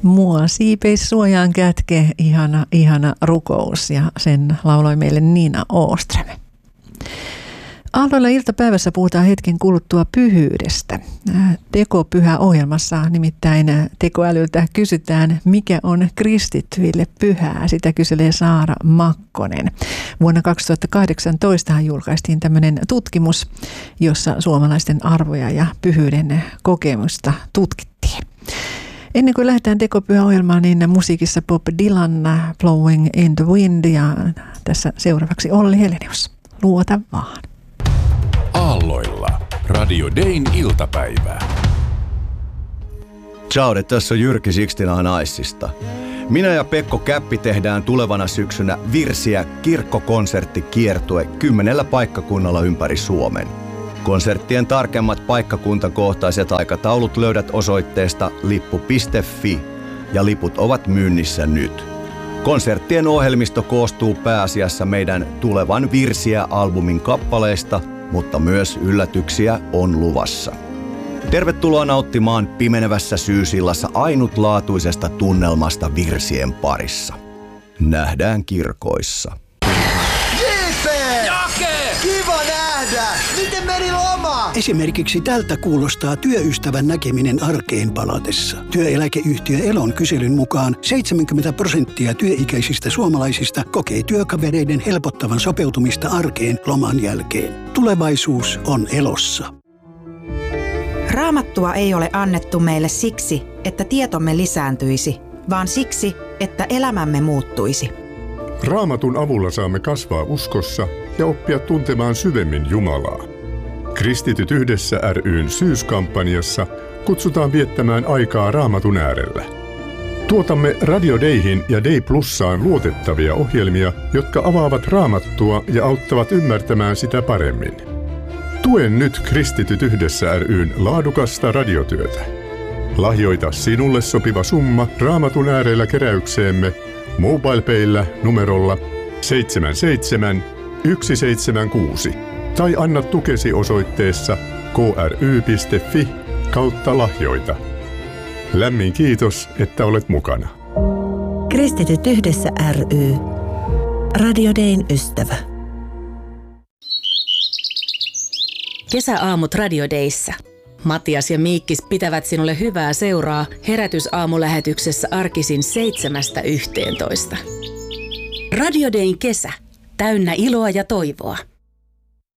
Mua siipeis suojaan kätke, ihana rukous, ja sen lauloi meille Nina Åström. Aalloilla iltapäivässä puhutaan hetken kuluttua pyhyydestä. Tekopyhä-ohjelmassa nimittäin tekoälyltä kysytään, mikä on kristittyille pyhää. Sitä kyselee Saara Makkonen. Vuonna 2018 julkaistiin tämmöinen tutkimus, jossa suomalaisten arvoja ja pyhyyden kokemusta tutkittiin. Ennen kuin lähdetään tekopyhäohjelmaan, niin musiikissa Bob Dylan, Blowing in the Wind, ja tässä seuraavaksi Olli Helenius. Luota vaan. Aalloilla. Radio Dayn iltapäivää. Ciao, tässä on Jyrki Sixtina Naissista. Minä ja Pekko Käppi tehdään tulevana syksynä Virsiä kirkkokonserttikiertue 10 paikkakunnalla ympäri Suomen. Konserttien tarkemmat paikkakuntakohtaiset aikataulut löydät osoitteesta lippu.fi ja liput ovat myynnissä nyt. Konserttien ohjelmisto koostuu pääasiassa meidän tulevan Virsiä-albumin kappaleista, mutta myös yllätyksiä on luvassa. Tervetuloa nauttimaan pimenevässä syysillassa ainutlaatuisesta tunnelmasta virsien parissa. Nähdään kirkoissa. J.P. Jake! Kiva nähdä! Miten meni loma? Esimerkiksi tältä kuulostaa työystävän näkeminen arkeen palatessa. Työeläkeyhtiö Elon kyselyn mukaan 70% työikäisistä suomalaisista kokee työkavereiden helpottavan sopeutumista arkeen loman jälkeen. Tulevaisuus on Elossa. Raamattua ei ole annettu meille siksi, että tietomme lisääntyisi, vaan siksi, että elämämme muuttuisi. Raamatun avulla saamme kasvaa uskossa ja oppia tuntemaan syvemmin Jumalaa. Kristityt yhdessä ry:n syyskampanjassa kutsutaan viettämään aikaa Raamatun äärellä. Tuotamme Radio Dayhin ja Day Plussaan luotettavia ohjelmia, jotka avaavat Raamattua ja auttavat ymmärtämään sitä paremmin. Tuen nyt Kristityt yhdessä ry:n laadukasta radiotyötä. Lahjoita sinulle sopiva summa Raamatun äärellä keräykseemme MobilePayllä numerolla 77176 tai anna tukesi osoitteessa kry.fi/lahjoita. Lämmin kiitos, että olet mukana. Kristityt yhdessä ry. Radio Dayn ystävä. Kesäaamut Radio Dayssä. Matias ja Miikkis pitävät sinulle hyvää seuraa herätysaamulähetyksessä arkisin 7–11. Radio Dayn kesä. Täynnä iloa ja toivoa.